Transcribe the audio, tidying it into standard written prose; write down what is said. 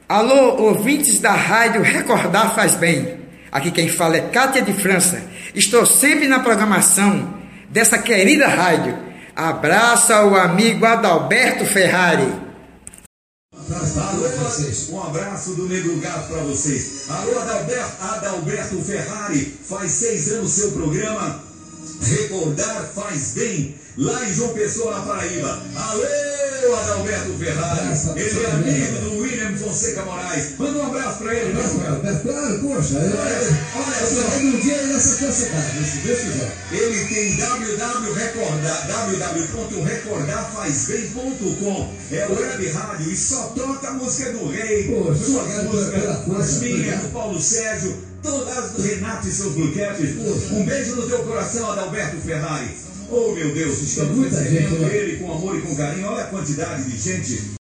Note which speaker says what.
Speaker 1: Alô, ouvintes da rádio Recordar Faz Bem. Aqui quem fala é Cátia de França. Estou sempre na programação dessa querida rádio. Abraço ao amigo Adalberto Ferrari.
Speaker 2: Um abraço do Negro Gato para vocês. Alô, Adalberto Ferrari. Faz 6 anos seu programa Recordar Faz Bem, lá em João Pessoa, na Paraíba. Alô, Adalberto Ferrari. Ele é amigo do William Fonseca Moraes. Manda um abraço para ele.
Speaker 3: Claro, poxa. Olha só, um dia nessa tua cidade, se Deus quiser.
Speaker 2: Ele tem www.recordarfazbem.com. É o web rádio e só toca a música do Rei.
Speaker 3: Poxa,
Speaker 2: suas músicas, as minhas, do Paulo Sérgio, todas do Renato e seus Bluecaps. Um beijo no teu coração, Adalberto Ferrari. Oh, meu Deus, estamos recebendo ele com amor e com carinho. Olha a quantidade de gente